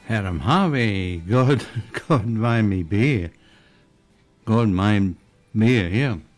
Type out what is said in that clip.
Herm Harvey, God, God made me beer. God made beer, yeah.